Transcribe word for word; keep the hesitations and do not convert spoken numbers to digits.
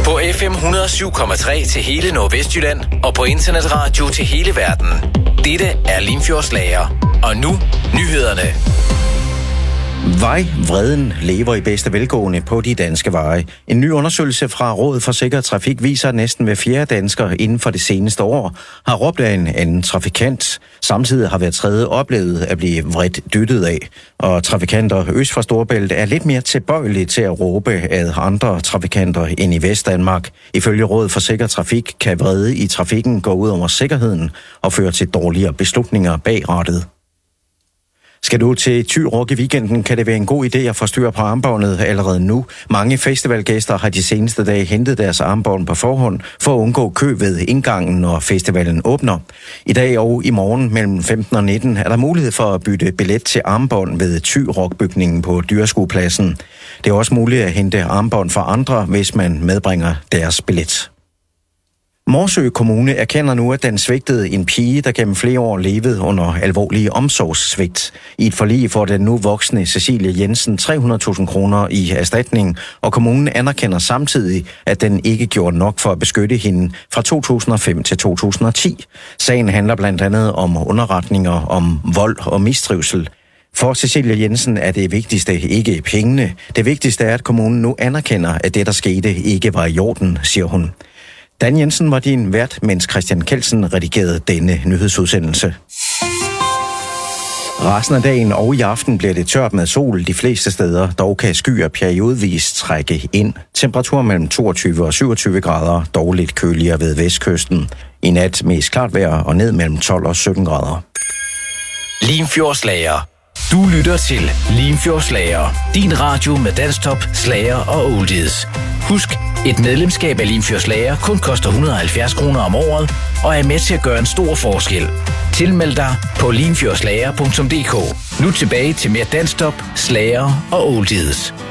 På F M et hundrede og syv komma tre til hele Nordvestjylland og på internetradio til hele verden. Dette er Limfjordslager. Og nu nyhederne. Vejvreden lever i bedste velgående på de danske veje. En ny undersøgelse fra Rådet for Sikker Trafik viser, at næsten hver fjerde dansker inden for det seneste år har råbt af en anden trafikant. Samtidig har hver tredje oplevet at blive vredt dyttet af. Og trafikanter øst for Storebælt er lidt mere tilbøjelige til at råbe af andre trafikanter end i Vestdanmark. Ifølge Rådet for Sikker Trafik kan vrede i trafikken gå ud over sikkerheden og føre til dårligere beslutninger bag rattet. Skal du til Thy Rock i weekenden, kan det være en god idé at få styr på armbåndet allerede nu. Mange festivalgæster har de seneste dage hentet deres armbånd på forhånd for at undgå kø ved indgangen, når festivalen åbner. I dag og i morgen mellem femten og nitten er der mulighed for at bytte billet til armbånd ved Thy Rock-bygningen på Dyreskuepladsen. Det er også muligt at hente armbånd fra andre, hvis man medbringer deres billet. Morsø Kommune erkender nu, at den svigtede en pige, der gennem flere år levede under alvorlige omsorgssvigt. I et forlig får den nu voksne Cecilie Jensen tre hundrede tusind kroner i erstatning, og kommunen anerkender samtidig, at den ikke gjorde nok for at beskytte hende fra to tusind og fem til to tusind og ti. Sagen handler blandt andet om underretninger om vold og mistrivsel. For Cecilie Jensen er det vigtigste ikke pengene. Det vigtigste er, at kommunen nu anerkender, at det, der skete, ikke var i orden, siger hun. Dan Jensen var din vært, mens Christian Kelsen redigerede denne nyhedsudsendelse. Resten af dagen og i aften bliver det tørt med sol de fleste steder, dog kan skyer periodvis trække ind. Temperatur mellem toogtyve og syvogtyve grader, dog lidt køligere ved vestkysten. I nat mest klart vejr og ned mellem tolv og sytten grader. Limfjordslager. Du lytter til Limfjordslager. Din radio med danstop, slager og oldies. Husk, et medlemskab af Limfjordslager kun koster et hundrede og halvfjerds kroner om året og er med til at gøre en stor forskel. Tilmeld dig på limfjordslager punktum d k. Nu tilbage til mere danstop, slager og oldies.